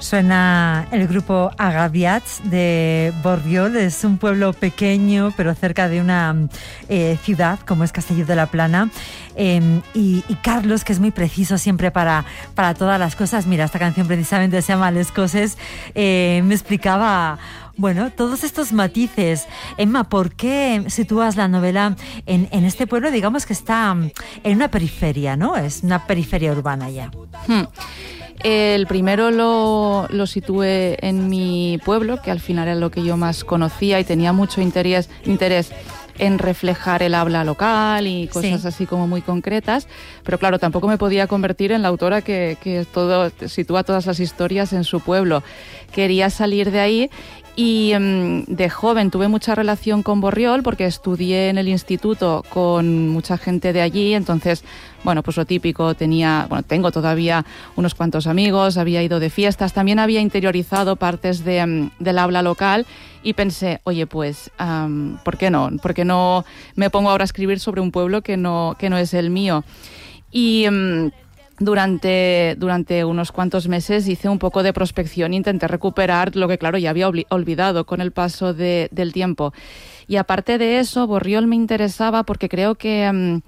Suena el grupo Agaviats de Borriol. Es un pueblo pequeño, pero cerca de una ciudad como es Castelló de la Plana. Y Carlos, que es muy preciso siempre para todas las cosas. Mira, esta canción precisamente se llama Les Coses. Me explicaba, bueno, todos estos matices. Emma, ¿por qué sitúas la novela en este pueblo? Digamos que está en una periferia, ¿no? Es una periferia urbana ya. El primero lo situé en mi pueblo, que al final era lo que yo más conocía y tenía mucho interés en reflejar el habla local y cosas así como muy concretas, pero claro, tampoco me podía convertir en la autora que todo sitúa todas las historias en su pueblo. Quería salir de ahí. Y de joven tuve mucha relación con Borriol porque estudié en el instituto con mucha gente de allí, entonces, bueno, pues lo típico, tengo todavía unos cuantos amigos, había ido de fiestas, también había interiorizado partes del habla local y pensé, oye, pues, ¿por qué no? ¿Por qué no me pongo ahora a escribir sobre un pueblo que no es el mío? Y durante unos cuantos meses hice un poco de prospección, intenté recuperar lo que, claro, ya había olvidado con el paso del tiempo. Y aparte de eso, Borriol me interesaba porque creo que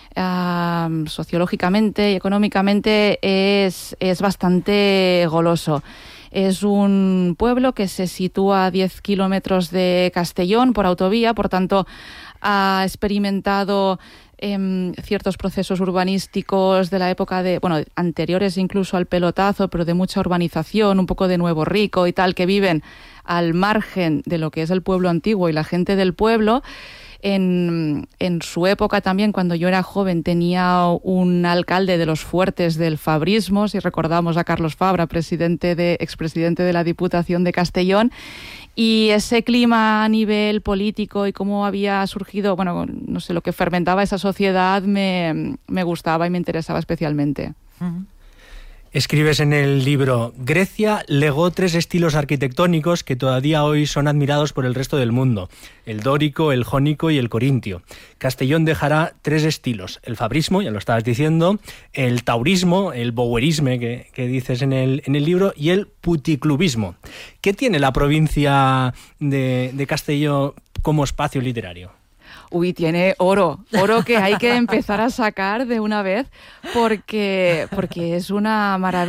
sociológicamente y económicamente es bastante goloso. Es un pueblo que se sitúa a 10 kilómetros de Castellón por autovía, por tanto ha experimentado ciertos procesos urbanísticos de la época anteriores incluso al pelotazo, pero de mucha urbanización, un poco de nuevo rico y tal, que viven al margen de lo que es el pueblo antiguo y la gente del pueblo. En su época también, cuando yo era joven, tenía un alcalde de los fuertes del fabrismo, si recordamos a Carlos Fabra, expresidente de la Diputación de Castellón. Y ese clima a nivel político y cómo había surgido, bueno, no sé, lo que fermentaba esa sociedad me gustaba y me interesaba especialmente. Escribes en el libro: Grecia legó 3 estilos arquitectónicos que todavía hoy son admirados por el resto del mundo: el dórico, el jónico y el corintio. Castellón dejará 3 estilos: el fabrismo, ya lo estabas diciendo, el taurismo, el bowerisme que dices en el libro, y el puticlubismo. ¿Qué tiene la provincia de Castelló como espacio literario? Uy, tiene oro que hay que empezar a sacar de una vez porque es una maravilla.